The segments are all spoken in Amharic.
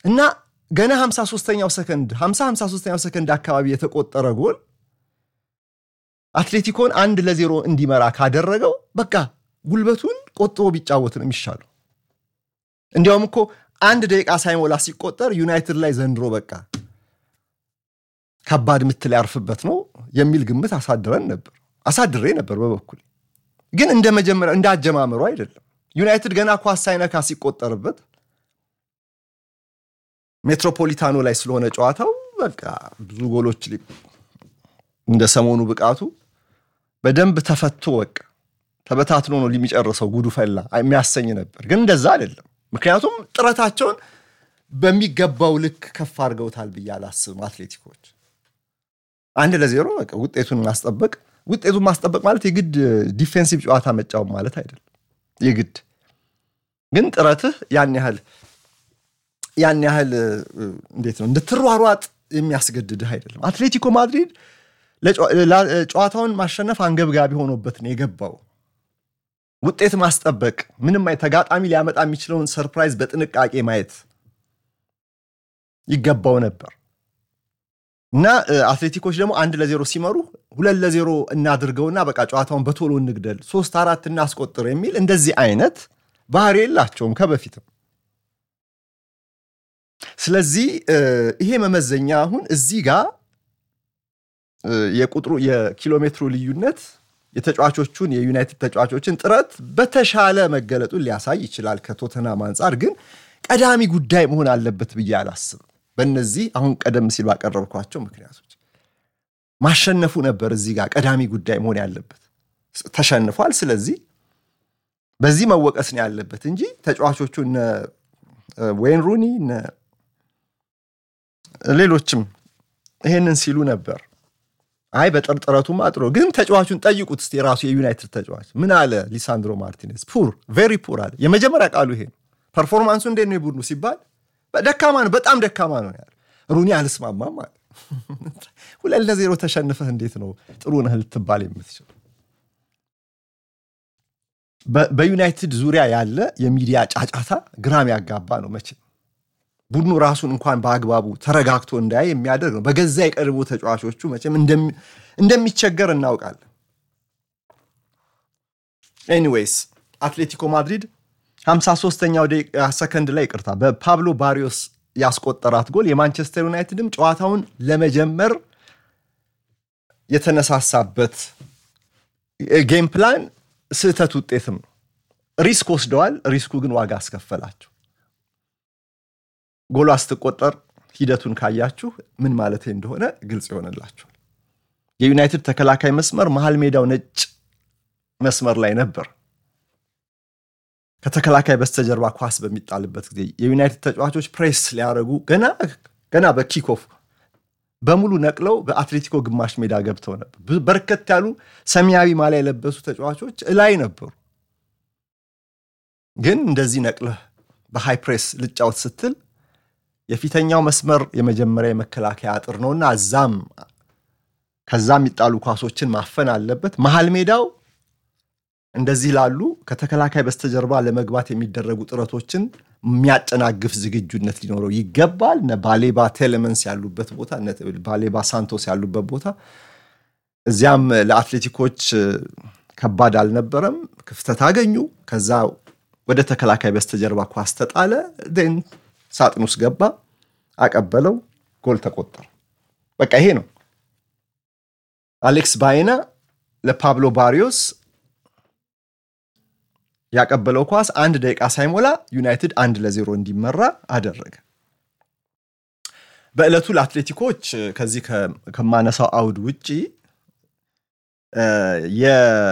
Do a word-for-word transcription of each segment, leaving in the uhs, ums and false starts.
እና ገና ሃምሳ ሶስተኛው ሰከንድ ሃምሳ ሃምሳ ሶስተኛው ሰከንድ አካባቢ የተቆጠረ ጎል አትሌቲኮን አንድ ለዜሮ እንዲመራ ካደረገው በቃ ጉልበቱን ቆጥቦ ቢጫወት ነው የሚሻለው እንዲያውም እኮ አንድ ደቂቃ ሳይሞላ ሲቆጠር ዩናይትድ ላይ ዘንድሮ በቃ ከባድ ምትል ያርፍበት ነው የሚል ግምት አሳድረን ነበር አሳድሬ ነበር በበኩል ግን እንደ መጀመሪያ እንደ አጀማመሩ አይደለም ዩናይትድ ገና ኳስ ሳይነካ ሲቆጠርበት ሜትሮፖሊታኖ ላይ ስለሆነ ጨዋታው በቃ ብዙ ጎሎች እንደ ሰሞኑ ብቃቱ በደንብ ተፈቶ ወቅ ተበታትኖ ነው ሊሚጨርሰው ጉዱ ፈላ የሚያሰኝ ነበር ግን እንደዛ አይደለም ምክንያቱም ጥረታቸውን በሚገባው ልክ ከፍ አድርገውታል በያላስብ አትሌቲኮች አንድ ለዜሮ በቃ ውጤቱን ማስጠበቅ ውጤቱን ማስጠበቅ ማለት የግድ ዲፌንሲቭ ጨዋታ መጫወት ማለት አይደለም የግድ ግን ጥረትህ ያን ያህል ያን ያህል እንዴት ነው እንድትሯሯጥ የሚያስገድድህ አይደለም አትሌቲኮ ማድሪድ ለጨዋታውን ማሸነፍ አንገብጋቢ ሆኖበት ነው የገባው ውጤት ማስጠበቅ ምንም አይ ተጋጣሚ ሊያመጣ የሚችለውን ሰርፕራይዝ በጥንቃቄ ማየት ይገባው ነበር እና አትሌቲኮች ደግሞ አንድ ለዜሮ ሲመሩ ሁለት ለዜሮ እናድርገውና በቃ ጨዋታውን በቶሎ እንግደል ሶስት አራት እናስቆጥር የሚል እንደዚህ አይነት ባህሪ የላቸውም ከበፊትም ስለዚህ ይሄ መመዘኛ አሁን እዚህ ጋር የቁጥሩ የኪሎሜትሩ ልዩነት የተጫዋቾቹን የዩናይትድ ተጫዋቾችን ጥረት በተሻለ መገለጡን ሊያሳይ ይችላል ከቶተናም አንፃር ግን ቀዳሚ ጉዳይ መሆን አለበት ብዬ አላስብም በእነዚህ አሁን ቀደም ሲል ባቀረብኳቸው ምክንያቶች ማሸነፉ ነበር እዚህ ጋር ቀዳሚ ጉዳይ መሆን ያለበት ተሸንፏል ስለዚህ በዚህ መወቀስ ነው ያለበት እንጂ ተጫዋቾቹን ዌይን ሩኒ ሌሎችም ይሄንን ሲሉ ነበር አይ በጥርጥረቱም አጥሮ ግን ተጫዋቹን ጠይቁት እስቲ ራሱ የዩናይትድ ተጫዋች ምን አለ ሊሳንድሮ ማርቲኔዝ ፑር ቬሪ ፑር አለ የመጀመሪያ ቃሉ ይሄ ፐርፎርማንሱ እንዴት ነው ይቡድኑ ሲባል በደካማ ነው በጣም ደካማ ነው ያለ ሩኒ አልስማማም ማለት ሁለት ለዜሮ ተሸንፈህ እንዴት ነው ጥሩ ነህ ልትባል የምትችል በዩናይትድ ዙሪያ ያለ የሚዲያ ጫጫታ ግራም ያጋባ ነው መቼ ቡድኑ ራሱን እንኳን በአግባቡ ተረጋግቶ እንዳይ የሚያደርግ ነው በገዛ የቀድሞ ተጫዋቾቹ መቼም እንደሚቸገር እናውቃለን ኤኒዌይስ አትሌቲኮ ማድሪድ ሃምሳ ሶስተኛው ደቂቃ ሰከንድ ላይ ይቅርታ በፓብሎ ባሪዮስ ያስቆጠራት ጎል የማንቸስተር ዩናይትድም ጨዋታውን ለመጀመር የተነሳሳበት ጌም ፕላን ስህተት ውጤትም ሪስክ ወስደዋል ሪስኩ ግን ዋጋ አስከፈላቸው ጎል አስተቆጠር ሂደቱን ካያችሁ ምን ማለት እንደሆነ ግልጽ ይሆንላችኋል የዩናይትድ ተከላካይ መስመር መሃል ሜዳው ነጭ መስመር ላይ ነበር ከተከላካይ በስተጀርባ ኳስ በሚጣልበት ጊዜ የዩናይትድ ተጫዋቾች ፕሬስ ሊያረጉ ገና ገና በኪክ ኦፍ በሙሉ ነቅለው በአትሌቲኮ ግማሽ ሜዳ ገብተው ነበር በርከት ያሉ ሰማያዊ ማሊያ የለበሱ ተጫዋቾች ላይ ነበሩ ግን እንደዚህ ነቅለህ በሃይ ፕሬስ ልጫወት ስትል የፊተኛው መስመር የመጀመሪያ የመከላከያ አጥር ነውና አዛም ከዛም ይጣሉ ኳሶችን ማፈን አለበት መሃል ሜዳው እንደዚህ ላሉ ከተከላካይ በስተጀርባ ለመግባት የሚደረጉ ጥረቶችን የሚያጨናግፍ ዝግጁነት ሊኖረው ይገባል ነባሌባ ቴሌመንስ ያሉበት ቦታ ነባሌባ ሳንቶስ ያሉበት ቦታ እዚያም ለአትሌቲኮች ከባድ አልነበረም ክፍተት አገኙ ከዛ ወደ ተከላካይ በስተጀርባ ኳስ ተጣለ then ሳጥኑስ ገባ አቀበለው ጎል ተቆጠረ በቃ ይሄ ነው አሌክስ ባይና ለፓብሎ ባሪዮስ ያቀበለው ኳስ አንድ ደቂቃ ሳይሞላ ዩናይትድ አንድ ለዜሮ እንዲመራ አደረገ በእለቱ ለአትሌቲኮች ከዚህ ከማነሳው አውድ ውጪ የ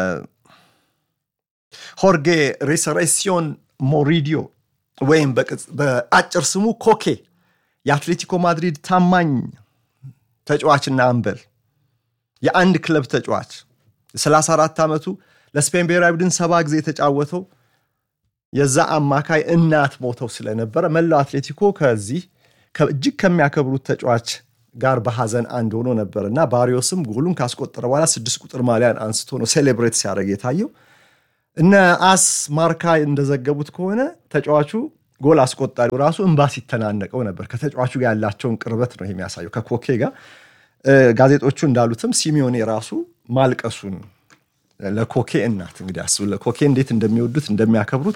ሆርጌ ሬሰሬሲዮን ሞሪዲዮ ወይም በአጭር ስሙ ኮኬ የአትሌቲኮ ማድሪድ ታማኝ ተጫዋችና አምበል የአንድ ክለብ ተጫዋች ሰላሳ አራት አመቱ ለስፔን ብሔራዊ ቡድን ሰባ ጊዜ ተጫወተው የዛ አማካይ እናት ሞተው ስለነበረ መላው አትሌቲኮ ከዚህ ከእጅግ ከሚያከብሩት ተጫዋች ጋር በሐዘን አንድ ሆኖ ነበርና ባሪዮስም ጎሉን ካስቆጠረ በኋላ ስድስት ቁጥር ማሊያን አንስቶ ነው ሴሌብሬት ሲያደርግ የታየው እና አስ ማርካ እንደዘገቡት ከሆነ ተጫዋቹ ጎል አስቆጣሪው ራሱ እንባስ ይተናነቀው ነበር ከተጫዋቹ ጋር ያላቸውን ቅርበት ነው የሚያሳየው ከኮኬ ጋር ጋዜጦቹ እንዳሉትም ሲሚዮኔ ራሱ ማልቀሱን ለኮኬ እናት እንግዲህ አስቡ ለኮኬ እንዴት እንደሚወዱት እንደሚያከብሩት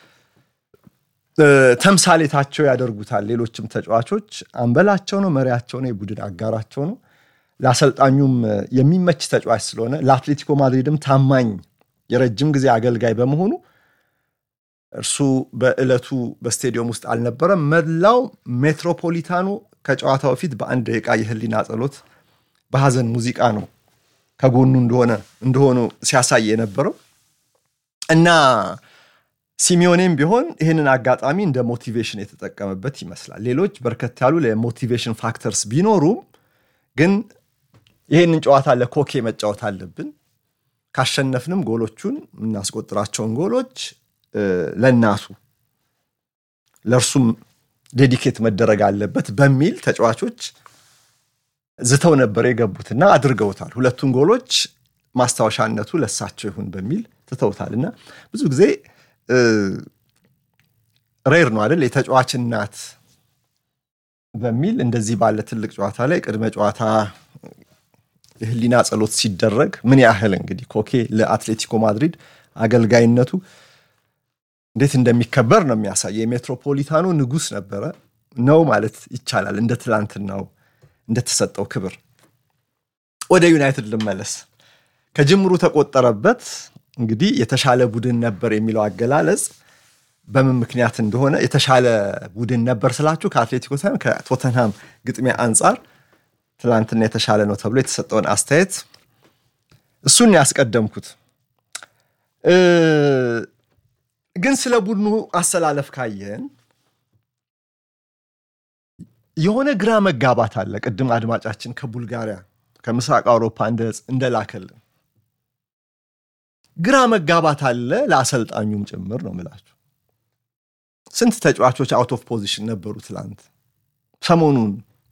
ተምሳሌታቸው ያደርጉታል ሌሎችም ተጫዋቾች አንበላቸው ነው መሪያቸው ነው የቡድን አጋራቸው ነው ለአሰልጣኙም የሚመች ተጫዋች ስለሆነ ለአትሌቲኮ ማድሪድም ታማኝ የረጅም ጊዜ አገልጋይ በመሆኑ እርሱ በእለቱ በስቴዲየም ውስጥ አልነበረም መላው ሜትሮፖሊታኑ ከጨዋታው በፊት በአንድ ደቂቃ የህሊና ጸሎት በሐዘን ሙዚቃ ነው ከጎኑ እንደሆነ እንደሆነ ሲያሳይ የነበረው እና ሲሚዮኔም ቢሆን ይሄንን አጋጣሚ እንደ ሞቲቬሽን የተጠቀመበት ይመስላል ሌሎች በርከት ያሉ ለሞቲቬሽን ፋክተርስ ቢኖሩም ግን ይሄንን ጨዋታ ለኮኬ መጫወት አለብን ካሸነፍንም ጎሎቹን እናስቆጥራቸውን ጎሎች ለናሱ ለርሱም ዴዲኬት መደረግ አለበት በሚል ተጫዋቾች ዝተው ነበር የገቡትና አድርገውታል ሁለቱን ጎሎች ማስታወሻነቱ ለሳቸው ይሁን በሚል ተተውታልና ብዙ ጊዜ ሬር ነው አይደል የተጫዋች እናት በሚል እንደዚህ ባለ ትልቅ ጨዋታ ላይ ቅድመ ጨዋታ የህሊና ጸሎት ሲደረግ ምን ያህል እንግዲህ ኮኬ ለአትሌቲኮ ማድሪድ አገልጋይነቱ እንዴት እንደሚከበር ነው የሚያሳየው የሜትሮፖሊታኑ ንጉስ ነበረ ነው ማለት ይቻላል እንደ ትላንትናው እንደተሰጠው ክብር ወደ ዩናይትድ ልመለስ ከጅምሩ ተቆጠረበት እንግዲህ የተሻለ ቡድን ነበር የሚለው አገላለጽ በምን ምክንያት እንደሆነ የተሻለ ቡድን ነበር ስላችሁ ከአትሌቲኮ ሳይሆን ከቶተንሃም ግጥሚያ አንፃር ትላንትና የተሻለ ነው ተብሎ የተሰጠውን አስተያየት እሱን ያስቀደምኩት እ ግን ስለ ቡድኑ አሰላለፍ ካየን የሆነ ግራ መጋባት አለ ቅድም አድማጫችን ከቡልጋሪያ ከምስራቅ አውሮፓ እንደላከልን ግራ መጋባት አለ ለአሰልጣኙም ጭምር ነው ማለት ስንት ተጫዋቾች አውት ኦፍ ፖዚሽን ነበሩ ትላንት ሰሞኑን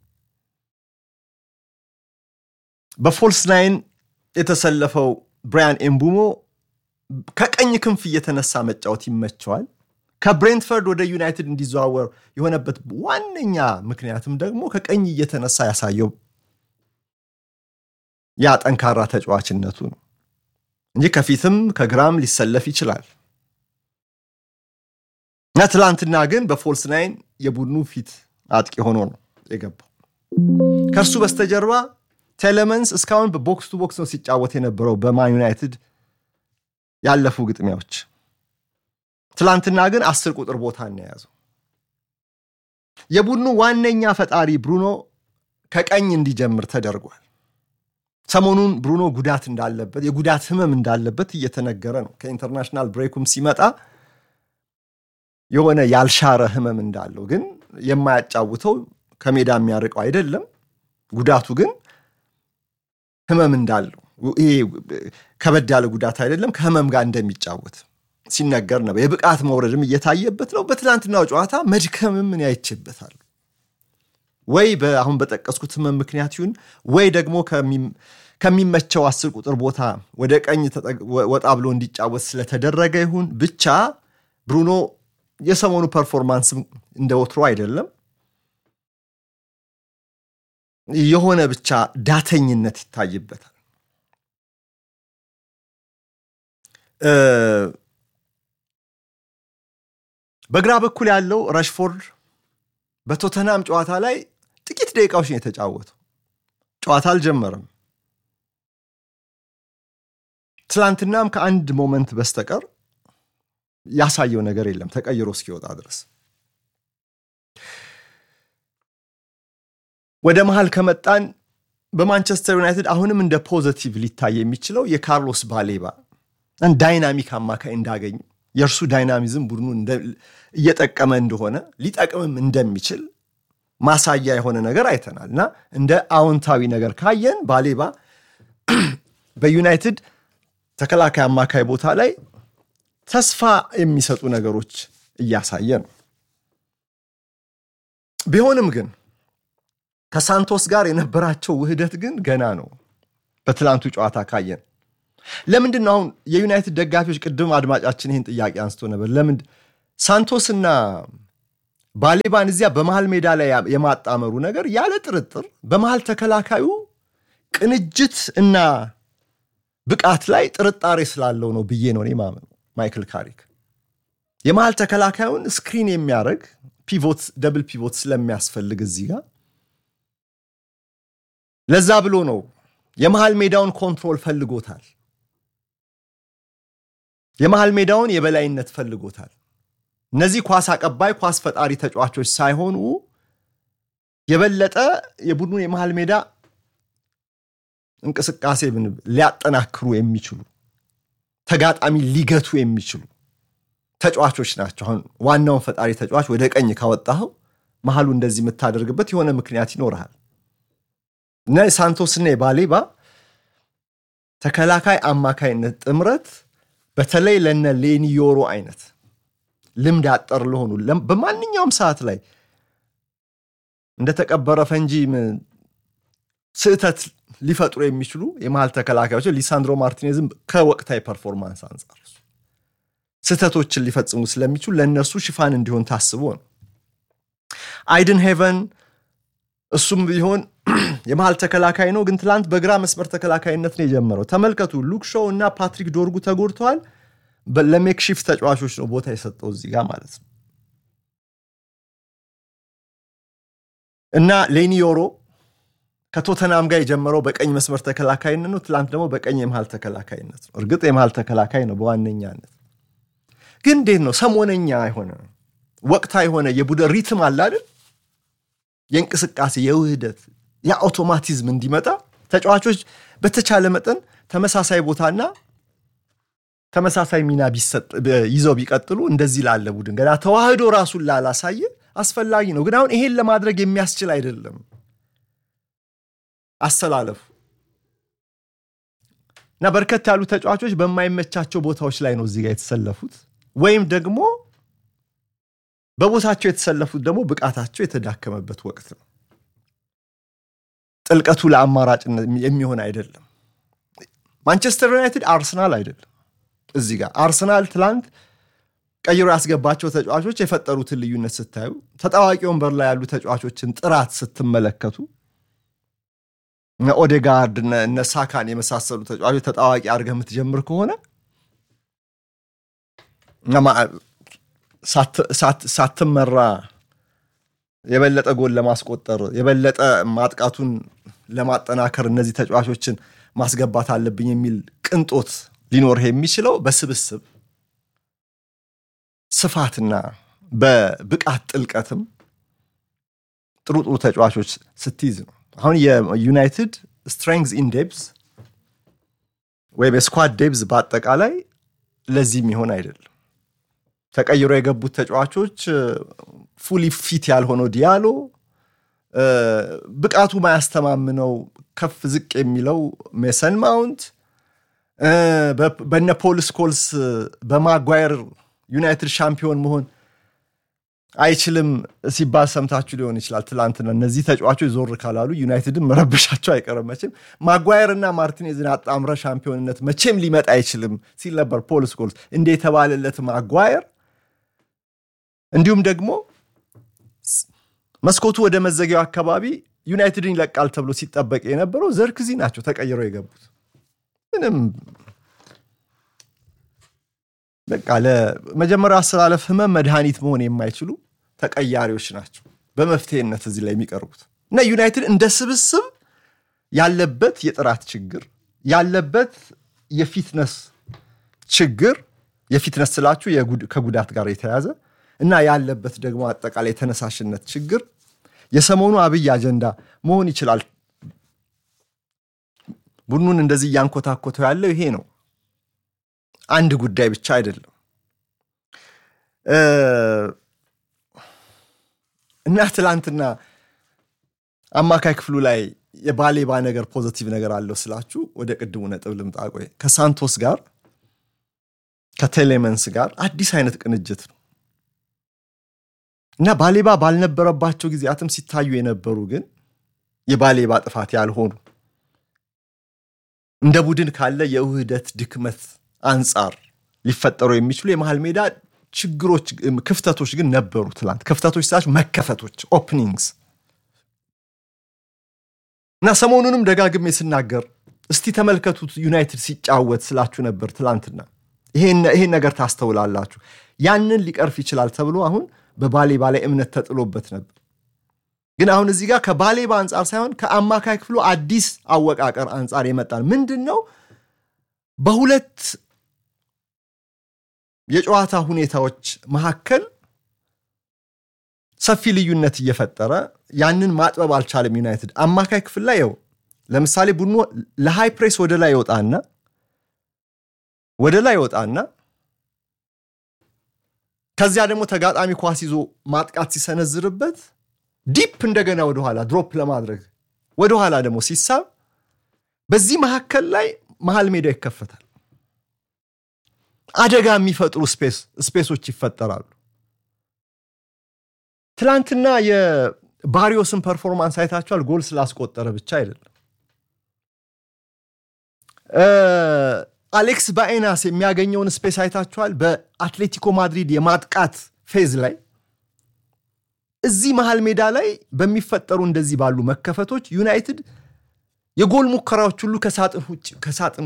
በፎልስ ናይን የተሰለፈው ብራያን ኤምቡሞ ከቀኝ ክንፍ እየተነሳ መጫወት ይመቸዋል ከብሬንትፈርድ ወደ ዩናይትድ እንዲዘዋወር የሆነበት ዋነኛ ምክንያቱም ደግሞ ከቀኝ እየተነሳ ያሳየው ያ ጠንካራ ተጫዋችነቱ ነው እንጂ ከፊትም ከግራም ሊሰለፍ ይችላል ትላንትና ግን በፎልስ ናይን የቡድኑ ፊት አጥቂ ሆኖ ነው የገባው ከርሱ በስተጀርባ ቴሌመንስ እስካሁን በቦክስ ቱ ቦክስ ነው ሲጫወት የነበረው በማን ዩናይትድ ያለፉ ግጥሚያዎች ትላንትና ግን አስር ቁጥር ቦታ ነው ያዘው የቡድኑ ዋነኛ ፈጣሪ ብሩኖ ከቀኝ እንዲጀምር ተደርጓል ሰሞኑን ብሩኖ ጉዳት እንዳለበት የጉዳት ህመም እንዳለበት እየተነገረ ነው ከኢንተርናሽናል ብሬኩም ሲመጣ የሆነ ያልሻረ ህመም እንዳለው ግን የማያጫውተው ከሜዳ የሚያርቀው አይደለም ጉዳቱ ግን ህመም እንዳለው ይሄ ከበድ ያለ ጉዳት አይደለም ከህመም ጋር እንደሚጫወት ሲነገር ነው የብቃት መውረድም እየታየበት ነው በትላንትናው ጨዋታ መድከምም ምን ያይችበታል ወይ በአሁን በተጠቀስኩት ህመም ምክንያት ይሁን ወይ ደግሞ ከሚመቸው አስር ቁጥር ቦታ ወደ ቀኝ ወጣ ብሎ እንዲጫወት ስለተደረገ ይሁን ብቻ ብሩኖ የሰሞኑ ፐርፎርማንስ እንደወትሮ አይደለም የሆነ ብቻ ዳተኝነት ይታይበታል በግራ በኩል ያለው ራሽፎርድ በቶተንሃም ጨዋታ ላይ ጥቂት ደቂቃዎች ነው የተጫወተው ጨዋታ አልጀመረም ትላንትናም ከአንድ ሞመንት በስተቀር ያሳየው ነገር የለም ተቀይሮ እስኪወጣ ድረስ ወደ መሃል ከመጣን በማንቸስተር ዩናይትድ አሁንም እንደ ፖዚቲቭ ሊታይ የሚችለው የካርሎስ ባሌባ አንድ ዳይናሚክ አማካይ እንዳገኙ የርሱ ዳይናሚዝም ቡድኑ እየጠቀመ እንደሆነ ሊጠቅምም እንደሚችል ማሳያ የሆነ ነገር አይተናልና እንደ አዎንታዊ ነገር ካየን ባሌባ በዩናይትድ ተከላካይ አማካይ ቦታ ላይ ተስፋ የሚሰጡ ነገሮች እያሳየ ነው ቢሆንም ግን ከሳንቶስ ጋር የነበራቸው ውህደት ግን ገና ነው በትላንቱ ጨዋታ ካየን ለምንድነው አሁን የዩናይትድ ደጋፊዎች ቅድም አድማጫችን ይሄን ጥያቄ አንስቶ ነበር ለምን ሳንቶስና ባሌባን እዚያ በመሃል ሜዳ ላይ የማጣመሩ ነገር ያለ ጥርጥር በመሃል ተከላካዩ ቅንጅት እና ብቃት ላይ ጥርጣሬ ስላለው ነው ብዬ ነው ማመን። ማይክል ካሪክ የመሃል ተከላካዩን ስክሪን የሚያደርግ ፒቮት ደብል ፒቮት ስለሚያስፈልግ እዚህ ጋር ለዛ ብሎ ነው የመሃል ሜዳውን ኮንትሮል ፈልጎታል። የመሃል ሜዳውን የበላይነት ፈልጎታል። እነዚህ ኳስ አቀባይ ኳስ ፈጣሪ ተጫዋቾች ሳይሆኑ የበለጠ የቡድኑ የመሃል ሜዳ እንቅስቃሴ ሊያጠናክሩ የሚችሉ ተጋጣሚ ሊገቱ የሚችሉ ተጫዋቾች ናቸው። አሁን ዋናውን ፈጣሪ ተጫዋች ወደ ቀኝ ካወጣው መሃሉ እንደዚህ የምታደርግበት የሆነ ምክንያት ይኖርሃል። እና ሳንቶስና ባሌባ ተከላካይ አማካይነት ጥምረት በተለይ ለነ ሌኒዮሮ አይነት ልምድ አጠር ለሆኑ በማንኛውም ሰዓት ላይ እንደተቀበረ ፈንጂ ስህተት ሊፈጥሩ የሚችሉ የመሃል ተከላካዮች ሊሳንድሮ ማርቲኔዝም ከወቅታዊ ፐርፎርማንስ አንፃር ስህተቶችን ሊፈጽሙ ስለሚችሉ ለነሱ ሽፋን እንዲሆን ታስቦ ነው። አይደን ሄቨን እሱም ቢሆን የመሃል ተከላካይ ነው፣ ግን ትላንት በግራ መስመር ተከላካይነት ነው የጀመረው። ተመልከቱ ሉክ ሾው እና ፓትሪክ ዶርጉ ተጎድተዋል። ለሜክሺፍት ተጫዋቾች ነው ቦታ የሰጠው እዚህ ጋር ማለት ነው። እና ሌኒዮሮ ከቶተናም ጋር የጀመረው በቀኝ መስመር ተከላካይነት ነው። ትላንት ደግሞ በቀኝ የመሃል ተከላካይነት ነው። እርግጥ የመሃል ተከላካይ ነው በዋነኛነት፣ ግን እንዴት ነው ሰሞነኛ አይሆነ ወቅታዊ የሆነ የቡድን ሪትም አለ አይደል? የእንቅስቃሴ የውህደት የአውቶማቲዝም እንዲመጣ ተጫዋቾች በተቻለ መጠን ተመሳሳይ ቦታና ተመሳሳይ ሚና ቢሰጥ ይዘው ቢቀጥሉ እንደዚህ ላለ ቡድን ገና ተዋህዶ ራሱን ላላሳየ አስፈላጊ ነው። ግን አሁን ይሄን ለማድረግ የሚያስችል አይደለም አሰላለፉ እና በርከት ያሉ ተጫዋቾች በማይመቻቸው ቦታዎች ላይ ነው እዚህ ጋር የተሰለፉት፣ ወይም ደግሞ በቦታቸው የተሰለፉት ደግሞ ብቃታቸው የተዳከመበት ወቅት ነው። ጥልቀቱ ለአማራጭ የሚሆን አይደለም። ማንቸስተር ዩናይትድ አርሰናል አይደለም። እዚህ ጋር አርሰናል ትላንት ቀይሮ ያስገባቸው ተጫዋቾች የፈጠሩትን ልዩነት ስታዩ፣ ተጣዋቂ ወንበር ላይ ያሉ ተጫዋቾችን ጥራት ስትመለከቱ እነ ኦዴጋርድ እነ ሳካን የመሳሰሉ ተጫዋቾች ተጣዋቂ አድርገህ የምትጀምር ከሆነ ሳትመራ የበለጠ ጎል ለማስቆጠር የበለጠ ማጥቃቱን ለማጠናከር እነዚህ ተጫዋቾችን ማስገባት አለብኝ የሚል ቅንጦት ሊኖርህ የሚችለው በስብስብ ስፋትና በብቃት ጥልቀትም ጥሩ ጥሩ ተጫዋቾች ስትይዝ ነው። አሁን የዩናይትድ ስትሬንግዝ ኢን ዴፕዝ ወይ በስኳድ ዴፕዝ በአጠቃላይ ለዚህ የሚሆን አይደለም። ተቀይሮ የገቡት ተጫዋቾች ፉሊ ፊት ያልሆነው ዲያሎ ብቃቱ ማያስተማምነው ከፍ ዝቅ የሚለው ሜሰን ማውንት በነ ፖል ስኮልስ በማጓየር ዩናይትድ ሻምፒዮን መሆን አይችልም ሲባል ሰምታችሁ ሊሆን ይችላል። ትላንትና እነዚህ ተጫዋቾች ዞር ካላሉ ዩናይትድን መረበሻቸው አይቀርም። መቼም ማጓየርና ማርቲኔዝን አጣምረ ሻምፒዮንነት መቼም ሊመጣ አይችልም ሲል ነበር ፖል ስኮልስ። እንደ የተባለለት ማጓየር እንዲሁም ደግሞ መስኮቱ ወደ መዘጊያው አካባቢ ዩናይትድን ይለቃል ተብሎ ሲጠበቅ የነበረው ዘርክዚ ናቸው ተቀይረው የገቡት። ምንም በቃ ለመጀመሪያ አሰላለፍ ህመም መድኃኒት መሆን የማይችሉ ተቀያሪዎች ናቸው በመፍትሄነት እዚህ ላይ የሚቀርቡት። እና ዩናይትድ እንደ ስብስብ ያለበት የጥራት ችግር ያለበት የፊትነስ ችግር የፊትነስ ስላችሁ ከጉዳት ጋር የተያዘ እና ያለበት ደግሞ አጠቃላይ ተነሳሽነት ችግር የሰሞኑ አብይ አጀንዳ መሆን ይችላል። ቡድኑን እንደዚህ ያንኮታኮተው ያለው ይሄ ነው። አንድ ጉዳይ ብቻ አይደለም። እና ትላንትና አማካይ ክፍሉ ላይ የባሌባ ነገር ፖዚቲቭ ነገር አለው ስላችሁ ወደ ቅድሙ ነጥብ ልምጣ። ቆይ ከሳንቶስ ጋር ከቴሌመንስ ጋር አዲስ አይነት ቅንጅት ነው እና ባሌባ ባልነበረባቸው ጊዜያትም ሲታዩ የነበሩ ግን የባሌባ ጥፋት ያልሆኑ እንደ ቡድን ካለ የውህደት ድክመት አንፃር ሊፈጠሩ የሚችሉ የመሃል ሜዳ ችግሮች ክፍተቶች ግን ነበሩ ትላንት ክፍተቶች ሳች መከፈቶች ኦፕኒንግስ እና ሰሞኑንም ደጋግሜ ስናገር እስቲ ተመልከቱት ዩናይትድ ሲጫወት ስላችሁ ነበር ትላንትና ይሄን ይሄን ነገር ታስተውላላችሁ ያንን ሊቀርፍ ይችላል ተብሎ አሁን በባሌ ባለ እምነት ተጥሎበት ነበር ግን አሁን እዚህ ጋር ከባሌ ባንጻር ሳይሆን ከአማካይ ክፍሉ አዲስ አወቃቀር አንጻር የመጣን ምንድነው በሁለት የጨዋታ ሁኔታዎች መሐከል ሰፊ ልዩነት እየፈጠረ ያንን ማጥበብ አልቻለም ዩናይትድ አማካይ ክፍል ላይ ያው ለምሳሌ ቡድኑ ለሃይ ፕሬስ ወደ ላይ ይወጣና ወደ ላይ ይወጣና ከዚያ ደግሞ ተጋጣሚ ኳስ ይዞ ማጥቃት ሲሰነዝርበት ዲፕ እንደገና ወደ ኋላ ድሮፕ ለማድረግ ወደ ኋላ ደግሞ ሲሳብ በዚህ መሐከል ላይ መሃል ሜዳ ይከፈታል አደጋ የሚፈጥሩ ስፔስ ስፔሶች ይፈጠራሉ ትላንትና የባሪዮስን ፐርፎርማንስ አይታችኋል ጎል ስላስቆጠረ ብቻ አይደለም አሌክስ ባኤናስ የሚያገኘውን ስፔስ አይታችኋል በአትሌቲኮ ማድሪድ የማጥቃት ፌዝ ላይ እዚህ መሃል ሜዳ ላይ በሚፈጠሩ እንደዚህ ባሉ መከፈቶች ዩናይትድ የጎል ሙከራዎች ሁሉ ከሳጥን ሁጭ ከሳጥን